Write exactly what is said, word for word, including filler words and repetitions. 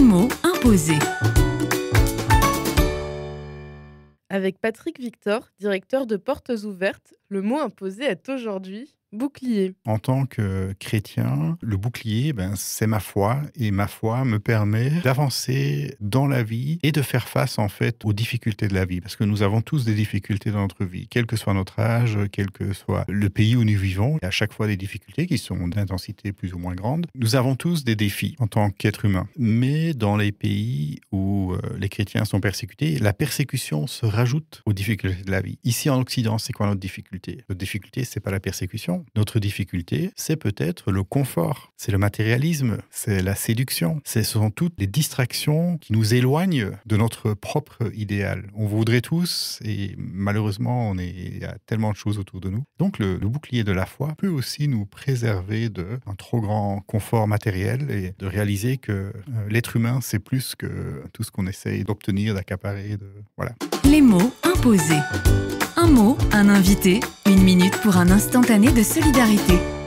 mots imposés. Avec Patrick Victor, directeur de Portes Ouvertes, le mot imposé est aujourd'hui bouclier. En tant que chrétien, le bouclier, ben, c'est ma foi, et ma foi me permet d'avancer dans la vie et de faire face en fait aux difficultés de la vie, parce que nous avons tous des difficultés dans notre vie, quel que soit notre âge, quel que soit le pays où nous vivons. Il y a à chaque fois des difficultés qui sont d'intensité plus ou moins grande. Nous avons tous des défis en tant qu'êtres humains, mais dans les pays où euh, les chrétiens sont persécutés, la persécution se rajoute aux difficultés de la vie. Ici en Occident, c'est quoi notre difficulté? Notre difficulté, c'est pas la persécution. Notre difficulté, c'est peut-être le confort, c'est le matérialisme, c'est la séduction. Ce sont toutes les distractions qui nous éloignent de notre propre idéal. On voudrait tous, et malheureusement, on est, il y a tellement de choses autour de nous. Donc le, le bouclier de la foi peut aussi nous préserver d'un trop grand confort matériel et de réaliser que euh, l'être humain, c'est plus que tout ce qu'on essaye d'obtenir, d'accaparer. De... Voilà. Les mots imposés. Un mot, un invité, une minute pour un instantané de solidarité.